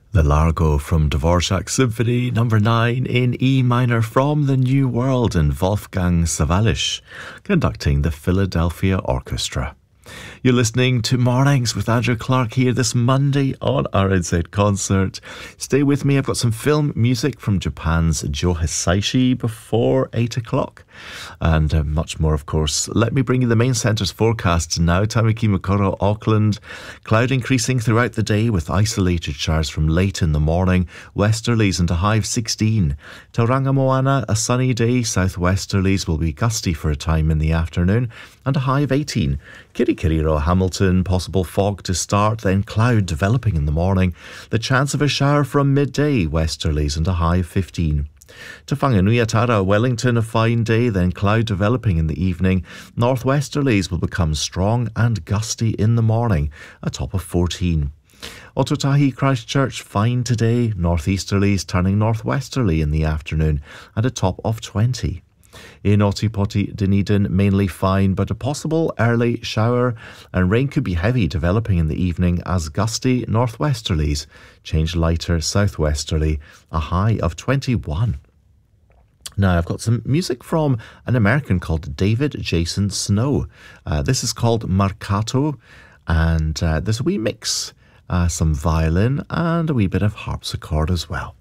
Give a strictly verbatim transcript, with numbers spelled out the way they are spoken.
The Largo from Dvorak Symphony number nine in E minor from the New World, and Wolfgang Sawallisch conducting the Philadelphia Orchestra. You're listening to Mornings with Andrew Clark here this Monday on R N Z Concert. Stay with me, I've got some film music from Japan's Joe Hisaishi before eight o'clock. And uh, much more, of course. Let me bring you the main centre's forecast now. Tamaki Makaurau, Auckland. Cloud increasing throughout the day with isolated showers from late in the morning. Westerlies into high of sixteen. Tauranga Moana, a sunny day. Southwesterlies will be gusty for a time in the afternoon and a high of eighteen. Kirikiriro, Hamilton, possible fog to start, then cloud developing in the morning. The chance of a shower from midday. Westerlies and a high of fifteen. To Whanganuiatara, Wellington, a fine day, then cloud developing in the evening. Northwesterlies will become strong and gusty in the morning, a top of fourteen. Ototahi, Christchurch, fine today. Northeasterlies turning northwesterly in the afternoon and a top of twenty. In Otipoti, Dunedin, mainly fine, but a possible early shower, and rain could be heavy developing in the evening as gusty northwesterlies change lighter southwesterly, a high of twenty-one. Now, I've got some music from an American called David Jason Snow. Uh, this is called Marcato, and uh, there's a wee mix, uh, some violin and a wee bit of harpsichord as well.